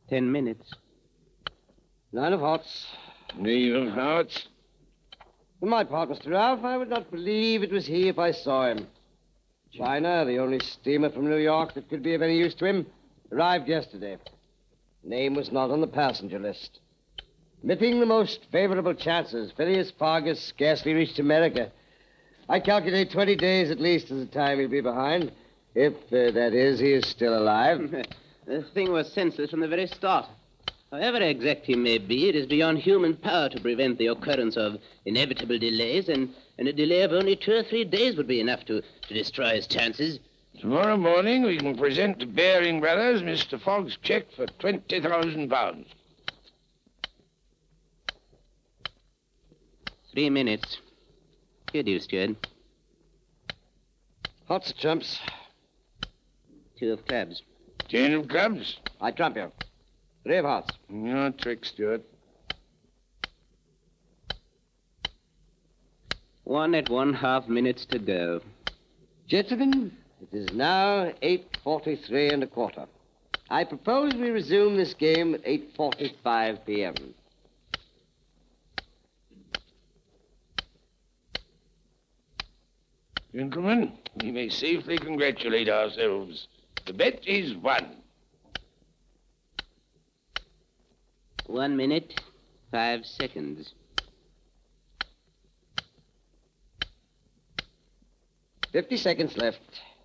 10 minutes. 9 of hearts. 9 of hearts. For my part, Mr. Ralph, I would not believe it was he if I saw him. China, the only steamer from New York that could be of any use to him, arrived yesterday. Name was not on the passenger list. Admitting the most favorable chances, Phileas Fogg has scarcely reached America. I calculate 20 days at least as the time he'll be behind. If, that is, he is still alive. The thing was senseless from the very start. However exact he may be, it is beyond human power to prevent the occurrence of inevitable delays, and a delay of only 2 or 3 days would be enough to destroy his chances. Tomorrow morning we can present to Baring Brothers Mr. Fogg's check for £20,000. 3 minutes. Here, do you, steward? Hearts of trumps. 2 of clubs. 10 of clubs. I trump you. 3 of hearts. Your trick, Stuart. 1 at 1/2 minutes to go. Gentlemen, it is now 8:43 and a quarter. I propose we resume this game at 8:45 p.m. Gentlemen, we may safely congratulate ourselves. The bet is won. 1 minute, 5 seconds. 50 seconds left.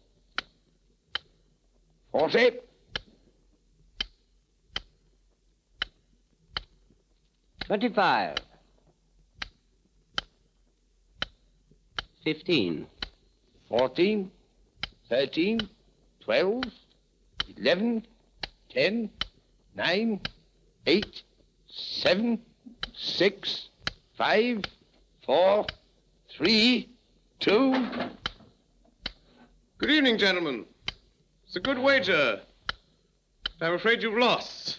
40. 25. 15. 14, 13, 12, 11, 10, 9, 8, 7, 6, 5, 4, 3, 2. Good evening, gentlemen. It's a good wager. I'm afraid you've lost.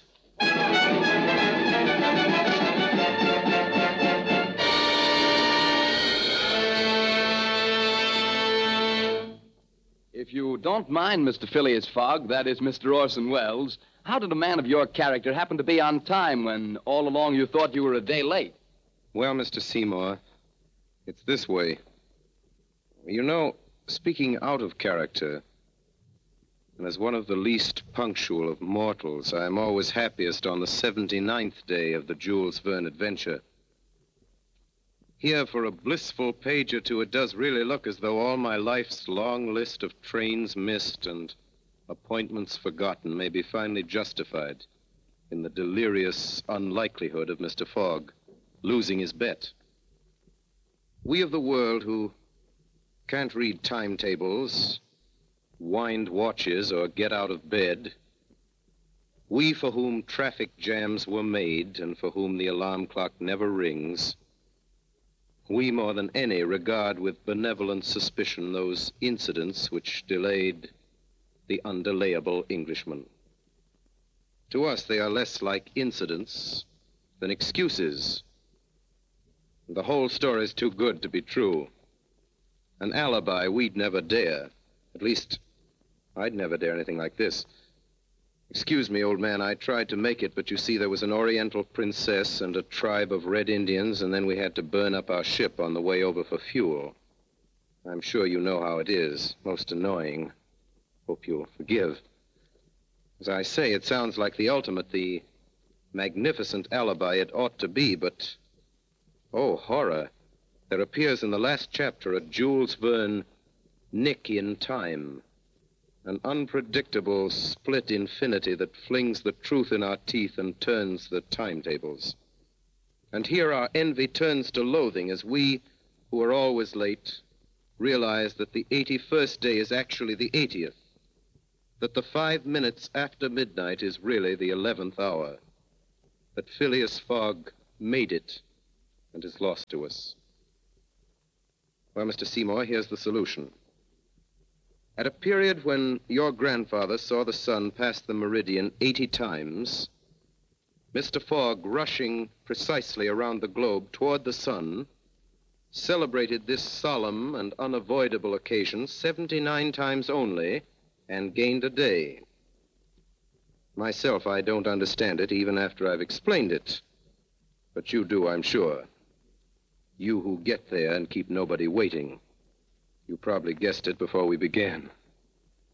If you don't mind, Mr. Phileas Fogg, that is Mr. Orson Welles, how did a man of your character happen to be on time when all along you thought you were a day late? Well, Mr. Seymour, it's this way. You know, speaking out of character, and as one of the least punctual of mortals, I am always happiest on the 79th day of the Jules Verne adventure. Here, for a blissful page or two, it does really look as though all my life's long list of trains missed and appointments forgotten may be finally justified in the delirious unlikelihood of Mr. Fogg losing his bet. We of the world who can't read timetables, wind watches, or get out of bed, we for whom traffic jams were made and for whom the alarm clock never rings, we more than any regard with benevolent suspicion those incidents which delayed the undelayable Englishman. To us, they are less like incidents than excuses. The whole story's too good to be true. An alibi we'd never dare. At least, I'd never dare anything like this. Excuse me, old man, I tried to make it, but you see, there was an Oriental princess and a tribe of Red Indians, and then we had to burn up our ship on the way over for fuel. I'm sure you know how it is. Most annoying. Hope you'll forgive. As I say, it sounds like the ultimate, the magnificent alibi it ought to be, but, oh, horror. There appears in the last chapter a Jules Verne nick in time. An unpredictable split infinity that flings the truth in our teeth and turns the timetables. And here our envy turns to loathing as we, who are always late, realize that the 81st day is actually the 80th, that the 5 minutes after midnight is really the 11th hour, that Phileas Fogg made it and is lost to us. Well, Mr. Seymour, here's the solution. At a period when your grandfather saw the sun pass the meridian 80 times, Mr. Fogg, rushing precisely around the globe toward the sun, celebrated this solemn and unavoidable occasion 79 times only and gained a day. Myself, I don't understand it even after I've explained it. But you do, I'm sure. You who get there and keep nobody waiting. You probably guessed it before we began.